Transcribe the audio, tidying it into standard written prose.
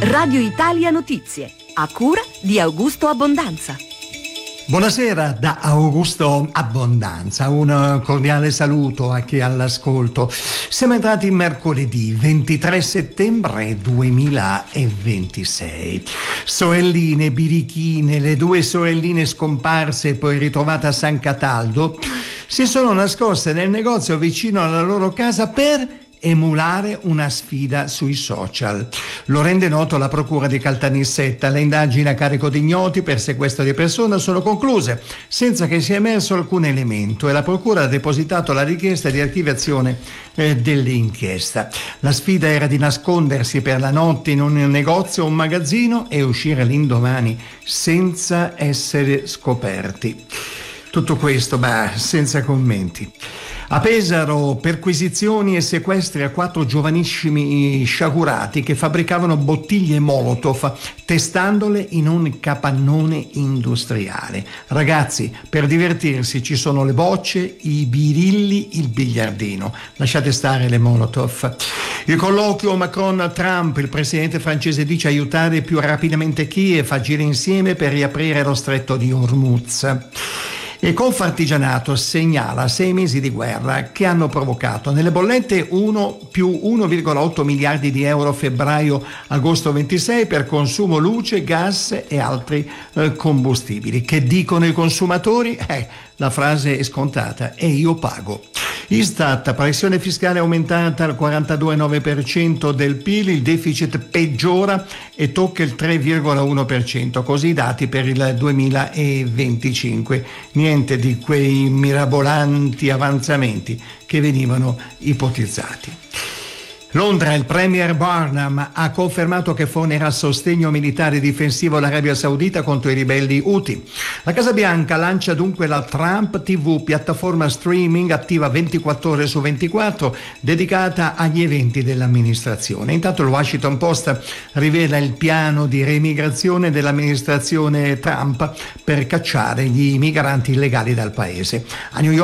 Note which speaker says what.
Speaker 1: Radio Italia Notizie, a cura di Augusto Abbondanza.
Speaker 2: Buonasera da Augusto Abbondanza, un cordiale saluto a chi è all'ascolto. Siamo entrati mercoledì 23 settembre 2026. Sorelline, birichine, le due sorelline scomparse e poi ritrovate a San Cataldo si sono nascoste nel negozio vicino alla loro casa per emulare una sfida sui social. Lo rende noto la procura di Caltanissetta. Le indagini a carico di ignoti per sequestro di persona sono concluse senza che sia emerso alcun elemento e la procura ha depositato la richiesta di archiviazione dell'inchiesta. La sfida era di nascondersi per la notte in un negozio o un magazzino e uscire l'indomani senza essere scoperti. Tutto questo, senza commenti. A Pesaro, perquisizioni e sequestri a 4 giovanissimi sciagurati che fabbricavano bottiglie Molotov testandole in un capannone industriale. Ragazzi, per divertirsi ci sono le bocce, i birilli, il biliardino. Lasciate stare le Molotov. Il colloquio Macron-Trump, il presidente francese dice aiutare più rapidamente Kiev, agire insieme per riaprire lo stretto di Hormuz. E Confartigianato segnala 6 mesi di guerra che hanno provocato nelle bollette più 1,8 miliardi di euro febbraio-agosto 26 per consumo luce, gas e altri combustibili. Che dicono i consumatori? La frase è scontata: e io pago. Istat, pressione fiscale aumentata al 42,9% del PIL, il deficit peggiora e tocca il 3,1%, così i dati per il 2025. Niente di quei mirabolanti avanzamenti che venivano ipotizzati. Londra, il premier Barnum ha confermato che fornirà sostegno militare difensivo all'Arabia Saudita contro i ribelli Houthi. La Casa Bianca lancia dunque la Trump TV, piattaforma streaming attiva 24 ore su 24, dedicata agli eventi dell'amministrazione. Intanto il Washington Post rivela il piano di reimigrazione dell'amministrazione Trump per cacciare gli migranti illegali dal paese. A New York